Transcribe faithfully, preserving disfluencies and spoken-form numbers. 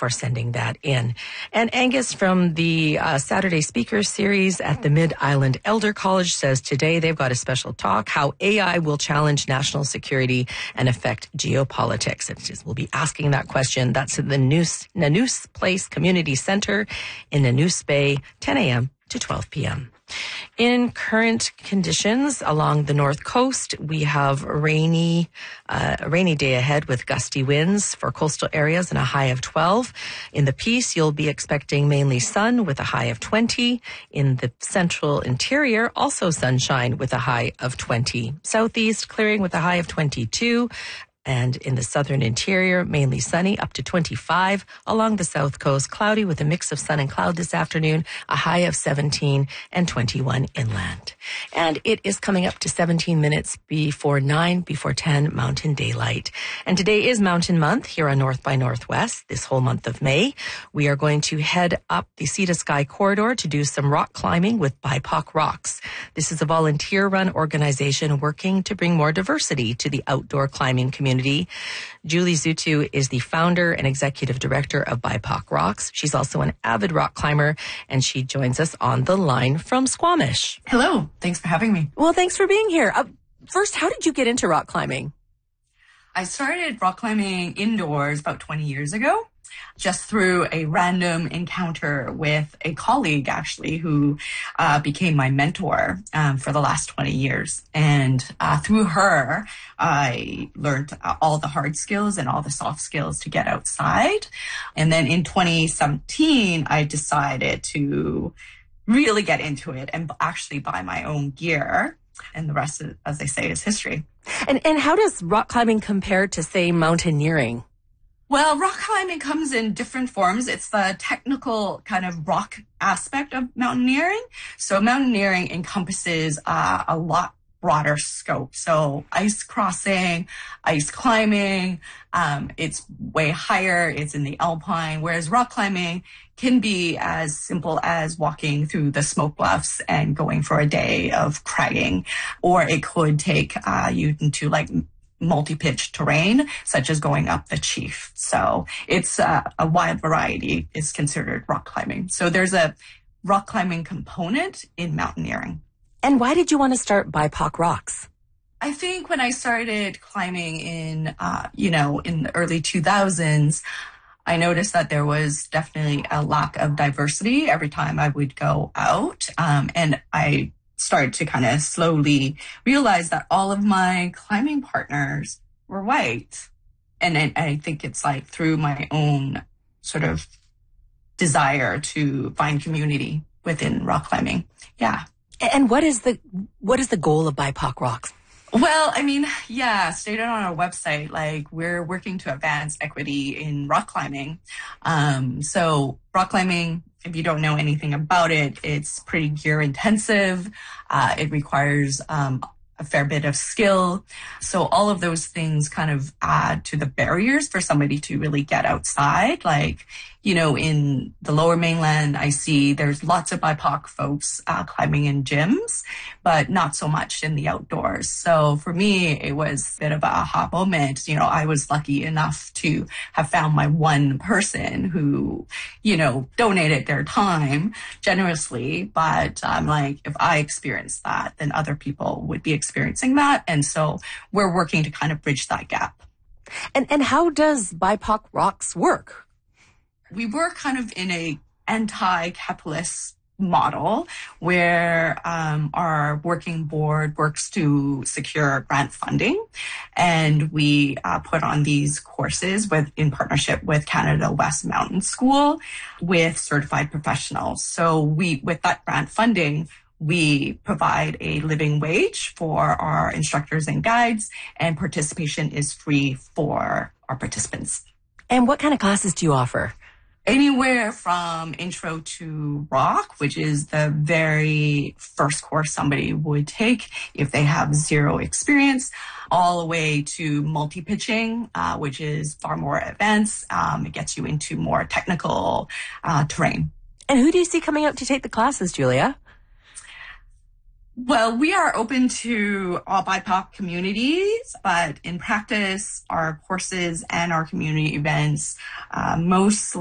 for sending that in. And Angus from the uh, Saturday Speakers Series at the Mid-Island Elder College says today they've got a special talk, how A I will challenge national security and affect geopolitics. And just, we'll be asking that question. That's at the Nanoose, Nanoose Place Community Center in Nanoose Bay, ten a.m. to twelve p.m. In current conditions along the north coast, we have rainy, uh, a rainy day ahead with gusty winds for coastal areas and a high of twelve. In the Peace, you'll be expecting mainly sun with a high of twenty. In the central interior, also sunshine with a high of twenty. Southeast, clearing with a high of twenty-two. And in the southern interior, mainly sunny, up to twenty-five. Along the south coast, cloudy with a mix of sun and cloud this afternoon, a high of seventeen and twenty-one inland. And it is coming up to seventeen minutes before nine, before ten, Mountain Daylight. And today is Mountain Month here on North by Northwest, this whole month of May. We are going to head up the Sea to Sky corridor to do some rock climbing with B I P O C Rocks. This is a volunteer-run organization working to bring more diversity to the outdoor climbing community. Julie Zutu is the founder and executive director of B I P O C Rocks. She's also an avid rock climber, and she joins us on the line from Squamish. Hello. Thanks for having me. Well, thanks for being here. Uh, first, how did you get into rock climbing? I started rock climbing indoors about twenty years ago, just through a random encounter with a colleague, actually, who uh, became my mentor um, for the last twenty years. And uh, through her, I learned all the hard skills and all the soft skills to get outside. And then in twenty seventeen, I decided to really get into it and actually buy my own gear. And the rest, is, as they say, is history. And and how does rock climbing compare to, say, mountaineering? Well, rock climbing comes in different forms. It's the technical kind of rock aspect of mountaineering. So mountaineering encompasses uh, a lot broader scope. So ice crossing, ice climbing, um, it's way higher. It's in the alpine, whereas rock climbing can be as simple as walking through the smoke bluffs and going for a day of cragging, or it could take uh, you into like multi-pitch terrain, such as going up the Chief. So it's uh, a wide variety is considered rock climbing. So there's a rock climbing component in mountaineering. And why did you want to start B I P O C Rocks? I think when I started climbing in, uh, you know, in the early two thousands, I noticed that there was definitely a lack of diversity every time I would go out. Um, and I started to kind of slowly realize that all of my climbing partners were white. And I, I think it's like through my own sort of desire to find community within rock climbing. Yeah. And what is the what is the goal of B I P O C Rocks? Well, I mean, yeah, stated on our website, like we're working to advance equity in rock climbing. Um, so rock climbing, if you don't know anything about it, it's pretty gear intensive. Uh, it requires um, a fair bit of skill. So all of those things kind of add to the barriers for somebody to really get outside. Like, you know, in the Lower Mainland, I see there's lots of B I P O C folks uh, climbing in gyms, but not so much in the outdoors. So for me, it was a bit of a aha moment. You know, I was lucky enough to have found my one person who, you know, donated their time generously. But I'm like, if I experienced that, then other people would be experiencing that. And so we're working to kind of bridge that gap. And and how does B I P O C Rocks work? We work kind of in a anti-capitalist model where um, our working board works to secure grant funding, and we uh, put on these courses with in partnership with Canada West Mountain School with certified professionals. So we, with that grant funding, we provide a living wage for our instructors and guides, and participation is free for our participants. And what kind of classes do you offer? Anywhere from intro to rock, which is the very first course somebody would take if they have zero experience, all the way to multi-pitching, uh, which is far more advanced. Um, it gets you into more technical uh, terrain. And who do you see coming out to take the classes, Julia? Well, we are open to all B I P O C communities, but in practice, our courses and our community events uh, mostly